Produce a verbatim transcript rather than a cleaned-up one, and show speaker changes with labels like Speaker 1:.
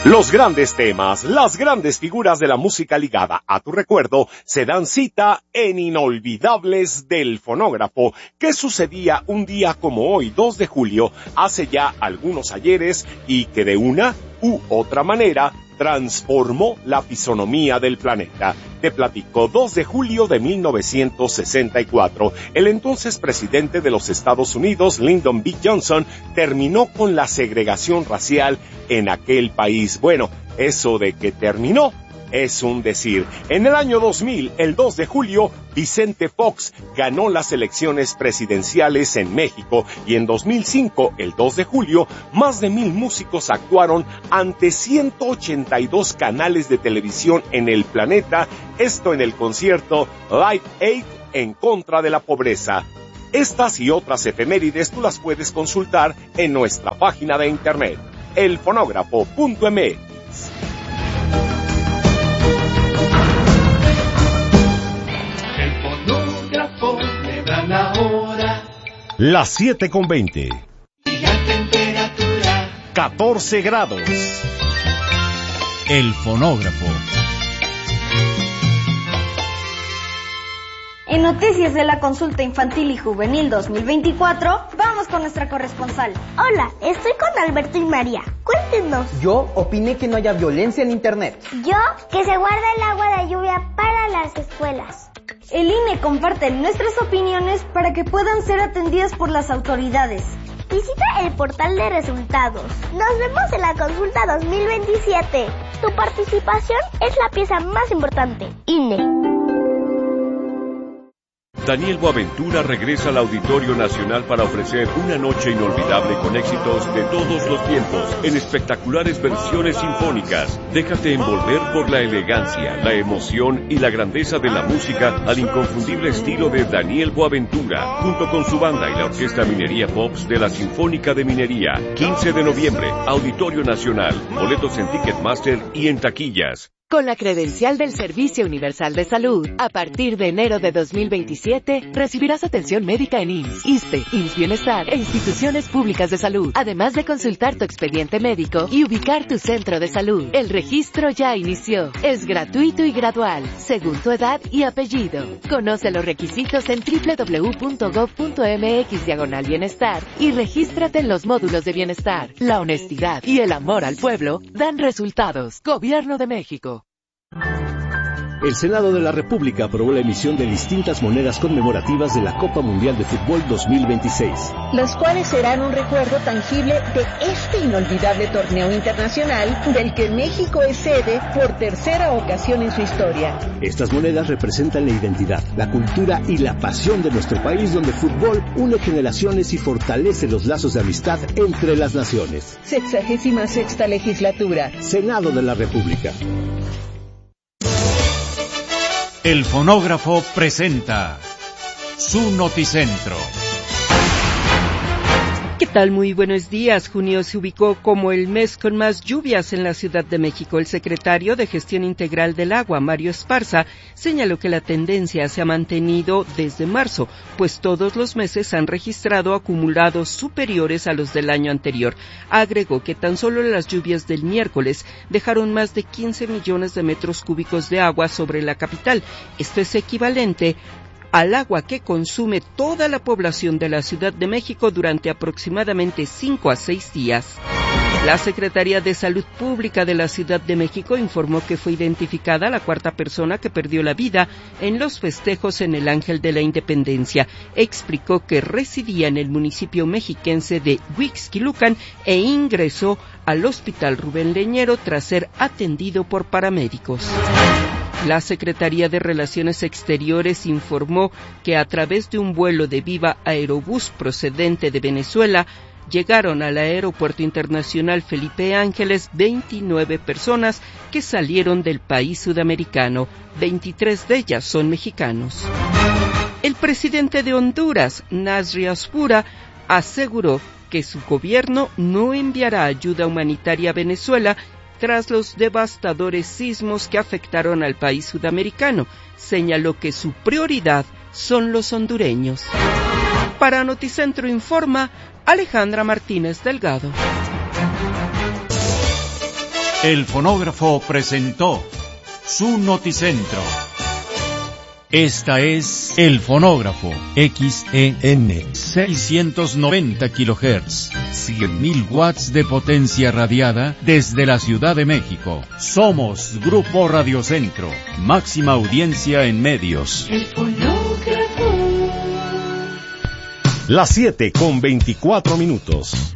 Speaker 1: Los grandes temas, las grandes figuras de la música ligada a tu recuerdo se dan cita en Inolvidables del Fonógrafo, que sucedía un día como hoy, dos de julio, hace ya algunos ayeres, y que de una u otra manera transformó la fisonomía del planeta. Te platico, dos de julio de mil novecientos sesenta y cuatro, el entonces presidente de los Estados Unidos, Lyndon B. Johnson, terminó con la segregación racial en aquel país. Bueno, eso de que terminó es un decir. En el año dos mil, el dos de julio, Vicente Fox ganó las elecciones presidenciales en México, y en dos mil cinco, el dos de julio, más de mil músicos actuaron ante ciento ochenta y dos canales de televisión en el planeta, esto en el concierto Live Aid en contra de la pobreza. Estas y otras efemérides tú las puedes consultar en nuestra página de internet, el fonógrafo punto m x.
Speaker 2: Ahora
Speaker 1: Las siete con veinte.
Speaker 2: y la temperatura
Speaker 1: catorce grados.
Speaker 3: El fonógrafo.
Speaker 4: En noticias de la consulta infantil y juvenil dos mil veinticuatro, vamos con nuestra corresponsal.
Speaker 5: Hola, estoy con Alberto y María. Cuéntenos.
Speaker 6: Yo opiné que no haya violencia en internet.
Speaker 5: Yo, que se guarda el agua de lluvia para las escuelas.
Speaker 4: El I N E comparte nuestras opiniones para que puedan ser atendidas por las autoridades.
Speaker 5: Visita el portal de resultados. Nos vemos en la consulta dos mil veintisiete. Tu participación es la pieza más importante. I N E.
Speaker 7: Daniel Boaventura regresa al Auditorio Nacional para ofrecer una noche inolvidable con éxitos de todos los tiempos, en espectaculares versiones sinfónicas. Déjate envolver por la elegancia, la emoción y la grandeza de la música al inconfundible estilo de Daniel Boaventura, junto con su banda y la Orquesta Minería Pops de la Sinfónica de Minería. quince de noviembre, Auditorio Nacional. Boletos en Ticketmaster y en taquillas.
Speaker 8: Con la credencial del Servicio Universal de Salud, a partir de enero de dos mil veintisiete, recibirás atención médica en I M S S, ISSSTE, I M S S Bienestar e instituciones públicas de salud, además de consultar tu expediente médico y ubicar tu centro de salud. El registro ya inició. Es gratuito y gradual, según tu edad y apellido. Conoce los requisitos en doble u doble u doble u punto gob punto m x diagonal bienestar y regístrate en los módulos de bienestar. La honestidad y el amor al pueblo dan resultados. Gobierno de México.
Speaker 9: El Senado de la República aprobó la emisión de distintas monedas conmemorativas de la Copa Mundial de Fútbol dos mil veintiséis.
Speaker 10: Las cuales serán un recuerdo tangible de este inolvidable torneo internacional del que México es sede por tercera ocasión en su historia.
Speaker 9: Estas monedas representan la identidad, la cultura y la pasión de nuestro país, donde el fútbol une generaciones y fortalece los lazos de amistad entre las naciones.
Speaker 10: Sexagésima sexta legislatura.
Speaker 9: Senado de la República.
Speaker 3: El fonógrafo presenta su noticentro.
Speaker 11: ¿Qué tal? Muy buenos días. Junio se ubicó como el mes con más lluvias en la Ciudad de México. El secretario de Gestión Integral del Agua, Mario Esparza, señaló que la tendencia se ha mantenido desde marzo, pues todos los meses han registrado acumulados superiores a los del año anterior. Agregó que tan solo las lluvias del miércoles dejaron más de quince millones de metros cúbicos de agua sobre la capital. Esto es equivalente al agua que consume toda la población de la Ciudad de México durante aproximadamente cinco a seis días. La Secretaría de Salud Pública de la Ciudad de México informó que fue identificada la cuarta persona que perdió la vida en los festejos en el Ángel de la Independencia. Explicó que residía en el municipio mexiquense de Huixquilucan e ingresó al Hospital Rubén Leñero tras ser atendido por paramédicos. La Secretaría de Relaciones Exteriores informó que a través de un vuelo de Viva Aerobús procedente de Venezuela, llegaron al Aeropuerto Internacional Felipe Ángeles veintinueve personas que salieron del país sudamericano. veintitrés de ellas son mexicanos. El presidente de Honduras, Nasri Asfura, aseguró que su gobierno no enviará ayuda humanitaria a Venezuela tras los devastadores sismos que afectaron al país sudamericano. Señaló que su prioridad son los hondureños. Para Noticentro Informa, Alejandra Martínez Delgado.
Speaker 3: El fonógrafo presentó su noticentro. Esta es El Fonógrafo, X E N, seiscientos noventa kilohertz, cien mil watts de potencia radiada desde la Ciudad de México. Somos Grupo Radiocentro, máxima audiencia en medios.
Speaker 2: El fonógrafo.
Speaker 1: Las siete con veinticuatro minutos.